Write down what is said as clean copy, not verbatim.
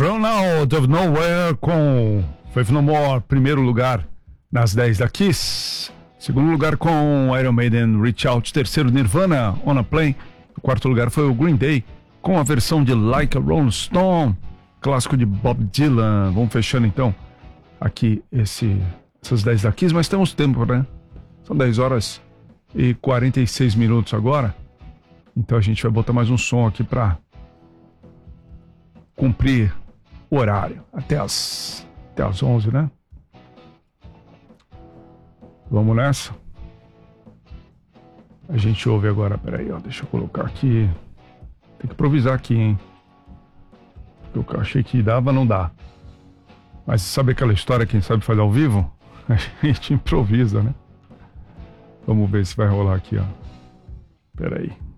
From Out of Nowhere com Faith No More, primeiro lugar nas 10 da Kiss. Segundo lugar com Iron Maiden, Reach Out. Terceiro, Nirvana, On a Plane. O quarto lugar foi o Green Day com a versão de Like a Rolling Stone, clássico de Bob Dylan. Vamos fechando então aqui essas 10 da Kiss, mas temos tempo, né? São 10 horas e 46 minutos agora. Então a gente vai botar mais um som aqui pra cumprir o horário. Até as 11, né? Vamos nessa? A gente ouve agora, peraí, ó, deixa eu colocar aqui. Tem que improvisar aqui, hein? Porque eu achei que dava, não dá. Mas sabe aquela história, quem sabe fazer ao vivo? A gente improvisa, né? Vamos ver se vai rolar aqui, ó. Peraí.